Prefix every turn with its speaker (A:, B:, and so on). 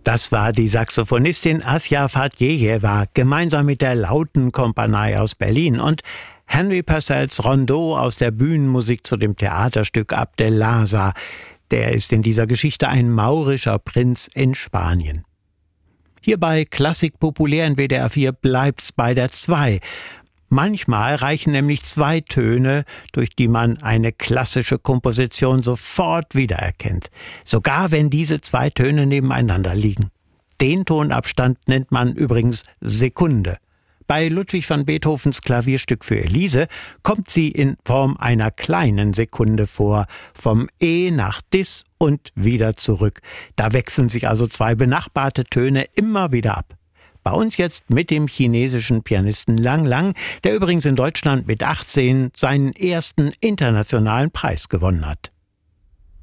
A: Das war die Saxophonistin Asja Fadjejewa gemeinsam mit der Lautenkompanie aus Berlin und Henry Purcells Rondeau aus der Bühnenmusik zu dem Theaterstück Abdelasa. Der ist in dieser Geschichte ein maurischer Prinz in Spanien. Hier bei Klassik populär in WDR 4 bleibt's bei der 2. Manchmal reichen nämlich 2 Töne, durch die man eine klassische Komposition sofort wiedererkennt. Sogar wenn diese 2 Töne nebeneinander liegen. Den Tonabstand nennt man übrigens Sekunde. Bei Ludwig van Beethovens Klavierstück für Elise kommt sie in Form einer kleinen Sekunde vor, vom E nach Dis und wieder zurück. Da wechseln sich also 2 benachbarte Töne immer wieder ab. Bei uns jetzt mit dem chinesischen Pianisten Lang Lang, der übrigens in Deutschland mit 18 seinen ersten internationalen Preis gewonnen hat.